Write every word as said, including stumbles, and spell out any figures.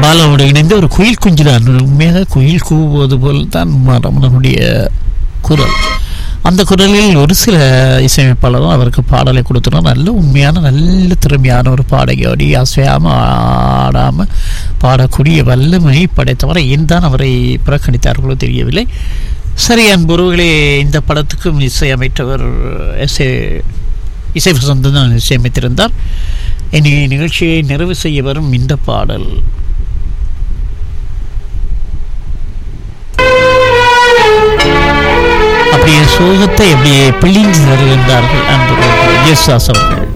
பாலாவோடு இணைந்து ஒரு குயில் குஞ்சுதான், உண்மையாக குயில் கூவுவது போல் தான் ரமணனுடைய குரல். அந்த குரலில் ஒரு சில இசையமைப்பாளரும் அவருக்கு பாடலை கொடுத்துருந்தோம். நல்ல உண்மையான நல்ல திறமையான ஒரு பாடகி, அசையாமல் ஆடாமல் பாடக்கூடிய வல்லமை படைத்தவரை ஏன் தான் அவரை புறக்கணித்தார்களோ தெரியவில்லை. சரி அன்புறவுகளே, இந்த படத்துக்கும் இசையமைத்தவர் எஸ் ஏ இசை வசந்தன் தான் இசையமைத்திருந்தார். இனி நிகழ்ச்சியை நிறைவு செய்ய வரும் இந்த பாடல். அப்படியே சோகத்தை அப்படியே பிழிந்து தருகின்றார்கள் அன்புறவுகள். ஜெயசுதாஸ் அவர்கள்.